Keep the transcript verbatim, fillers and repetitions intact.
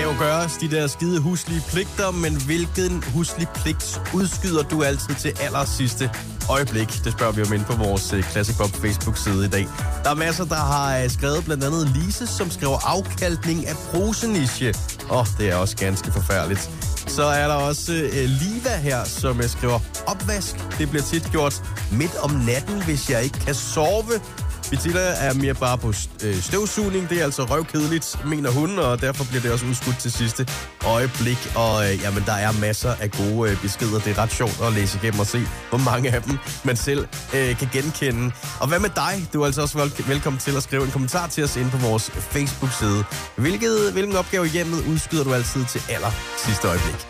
skal jo gøres de der skide huslige pligter, men hvilken huslig pligt udskyder du altid til aller sidste øjeblik? Det spørger vi om inde på vores Classic Pop Facebook-side i dag. Der er masser, der har skrevet, blandt andet Lise, som skriver afkalkning af prosenisje. Åh, oh, det er også ganske forfærdeligt. Så er der også uh, Liva her, som uh, skriver opvask. Det bliver tit gjort midt om natten, hvis jeg ikke kan sove. Bettina er mere bare på øh, støvsugning. Det er altså røvkedeligt, mener hun, og derfor bliver det også udskudt til sidste øjeblik. Og øh, jamen, der er masser af gode øh, beskeder. Det er ret sjovt at læse igennem og se, hvor mange af dem man selv øh, kan genkende. Og hvad med dig? Du er altså også vel- velkommen til at skrive en kommentar til os inde på vores Facebook-side. Hvilket, hvilken opgave i hjemmet udskyder du altid til aller sidste øjeblik?